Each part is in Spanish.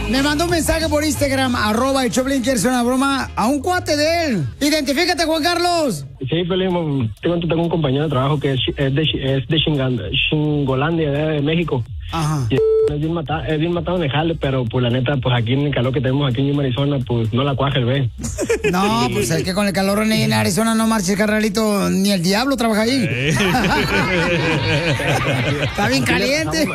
Me mandó un mensaje por Instagram, @el Choplin, quiere hacer una broma a un cuate de él. Identifícate, Juan Carlos. Sí, Pelín, tengo un compañero de trabajo que es de Xingolandia, de México. Ajá. Y es bien matado en el jale, pero pues la neta, pues aquí en el calor que tenemos aquí en Arizona, pues no la cuaja el ve. No, pues es que con el calor en Arizona no marches, carnalito, ni el diablo trabaja ahí. Está bien caliente.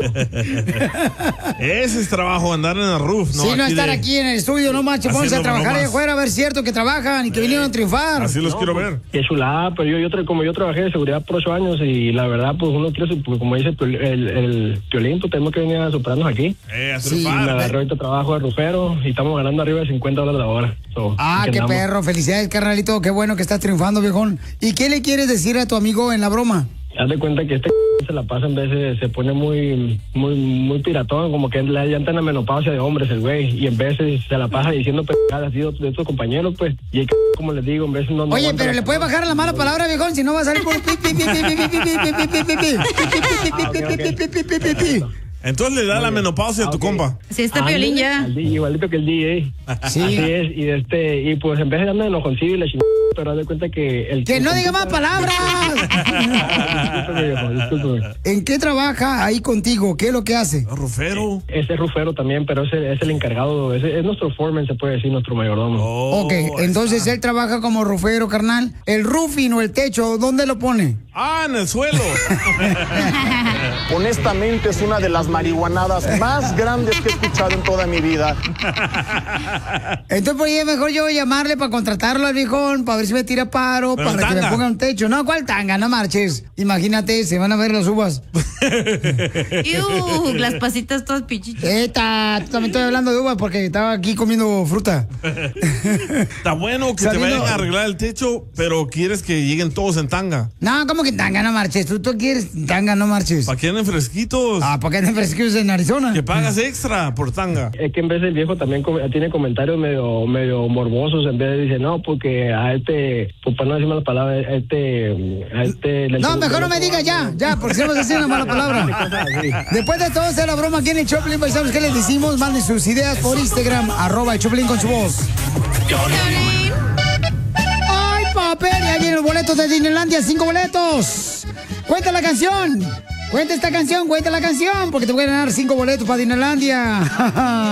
Ese es trabajo, andar en el roof, ¿no? Sí, no estar aquí en el estudio, no marches, pónganse a trabajar ahí afuera, a ver cierto que trabajan y que vinieron a triunfar. Así los quiero ver. Qué chulada, pero como yo trabajé de seguridad por 8 años y la verdad, pues uno quiere, pues, como dice el Piolín, pues tenemos que venir a superarnos aquí. Sí, me agarré ahorita trabajo de rufero y estamos ganando arriba de $50 la hora. Qué perro, felicidades, carnalito, qué bueno que estás triunfando, viejón. ¿Y qué le quieres decir a tu amigo en la broma? Haz de cuenta que se la pasa en veces, se pone muy piratón, como que le llanta en la menopausia de hombres el güey, y en veces se la pasa diciendo pendejadas así de sus compañeros, pues, y como les digo, en veces no... Oye, pero le puede bajar la mala palabra, viejón, si no va a salir por... Entonces le da la menopausia a tu compa. Sí, está Piolín ya. Igualito que el DJ. Sí. Así es, y pues en vez de darme enojoncillo y la chingada, pero haz de cuenta que ¡que no diga más palabras! Discúlpeme. ¿En qué trabaja ahí contigo? ¿Qué es lo que hace? Rufero. Ese es rufero también, pero es el encargado, es nuestro foreman, se puede decir, nuestro mayordomo. Ok, entonces él trabaja como rufero, carnal. El roofing o el techo, ¿dónde lo pone? En el suelo. Honestamente es una de las marihuanadas más grandes que he escuchado en toda mi vida. Entonces, pues, mejor yo llamarle para contratarlo al viejón, para ver si me tira paro, pero para que me ponga un techo. No, ¿cuál tanga? No marches. Imagínate, se van a ver las uvas. Las pasitas todas pichichas. Tú también estoy hablando de uvas porque estaba aquí comiendo fruta. Está bueno que te vayan a arreglar el techo, pero quieres que lleguen todos en tanga. No, ¿cómo que tanga? No marches. Tú quieres tanga, no marches. ¿Para qué anden fresquitos? ¿Para qué anden fresquitos en Arizona? Que pagas extra por tanga. Es que en vez el viejo también tiene comentarios medio morbosos, en vez de dice, no, porque pues para no decir malas palabras, no, mejor no me diga ya, porque si no vas a decir una mala palabra. Después de todo hacer la broma aquí en el Choplin, ¿sabes qué les decimos? Manden sus ideas por Instagram, @el Choplin con su voz. ¡Ay, papel! Ya vienen los boletos de Disneylandia, 5 boletos. Cuenta la canción. Cuenta esta canción, cuenta la canción, porque te voy a ganar 5 boletos para Disneylandia.